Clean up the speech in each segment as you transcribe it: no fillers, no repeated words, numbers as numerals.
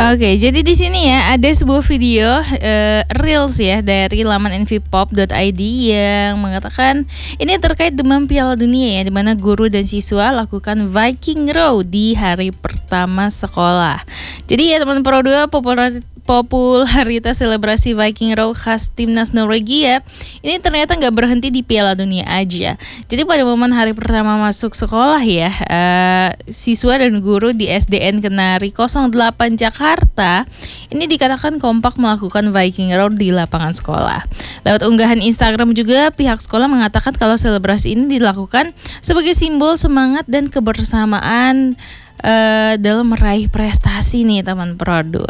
Oke, jadi di sini ya ada sebuah video reels ya dari laman nvpop.id yang mengatakan ini terkait demam Piala Dunia ya, di mana guru dan siswa lakukan Viking Row di hari pertama sekolah. Jadi ya teman Pro 2, popularitas selebrasi Viking Row khas timnas Norwegia ini ternyata nggak berhenti di Piala Dunia aja. Jadi pada momen hari pertama masuk sekolah ya, siswa dan guru di SDN Kenari 08 Jakarta ini dikatakan kompak melakukan Viking Row di lapangan sekolah. Lewat unggahan Instagram juga pihak sekolah mengatakan kalau selebrasi ini dilakukan sebagai simbol semangat dan kebersamaan dalam meraih prestasi nih teman Pro 2.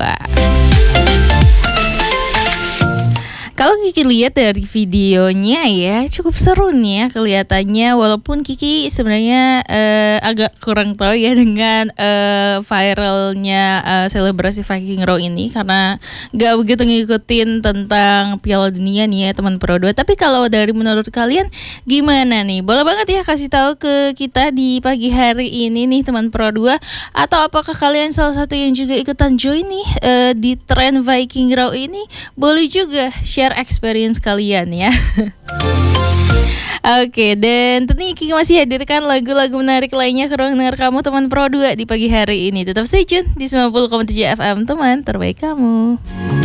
Kalau Kiki lihat dari videonya ya cukup seru nih ya kelihatannya, walaupun Kiki sebenarnya agak kurang tahu ya dengan viralnya selebrasi Viking Row ini karena gak begitu ngikutin tentang Piala Dunia nih ya teman Pro 2. Tapi kalau dari menurut kalian gimana nih? Boleh banget ya kasih tahu ke kita di pagi hari ini nih teman Pro 2, atau apakah kalian salah satu yang juga ikutan join nih di tren Viking Row ini? Boleh juga share experience kalian ya. Oke, dan tentunya Kiki masih hadirkan lagu-lagu menarik lainnya ke ruang dengar kamu teman Pro 2 di pagi hari ini. Tetap stay tune di 90,7 FM teman terbaik kamu.